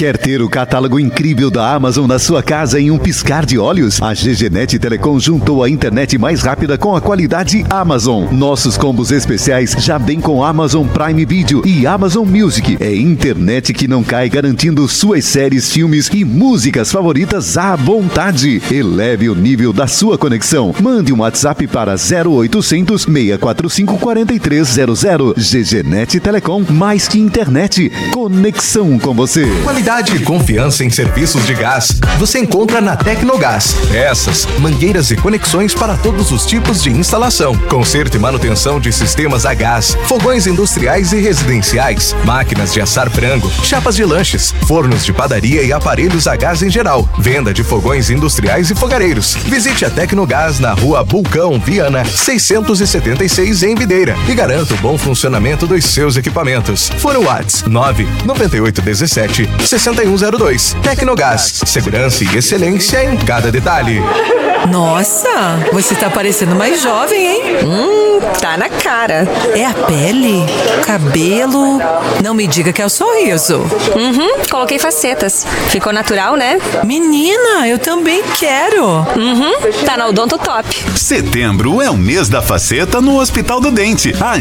Quer ter o catálogo incrível da Amazon na sua casa em um piscar de olhos? A GGNet Telecom juntou a internet mais rápida com a qualidade Amazon. Nossos combos especiais já vêm com Amazon Prime Video e Amazon Music. É internet que não cai, garantindo suas séries, filmes e músicas favoritas à vontade. Eleve o nível da sua conexão. Mande um WhatsApp para 0800 645 4300. GGNet Telecom, mais que internet, conexão com você. Qualidade e confiança em serviços de gás você encontra na Tecnogás. Peças, mangueiras e conexões para todos os tipos de instalação. Conserto e manutenção de sistemas a gás, fogões industriais e residenciais, máquinas de assar frango, chapas de lanches, fornos de padaria e aparelhos a gás em geral. Venda de fogões industriais e fogareiros. Visite a Tecnogás na Rua Bulcão, Viana, 676 em Videira e garanta o bom funcionamento dos seus equipamentos. Fone WhatsApp 99817 6102. Tecnogás, segurança e excelência em cada detalhe. Nossa, você tá parecendo mais jovem, hein? Tá na cara. É a pele? Cabelo? Não me diga que é o sorriso. Coloquei facetas. Ficou natural, né? Menina, eu também quero. Tá na Odonto Top. Setembro é o mês da faceta no Hospital do Dente.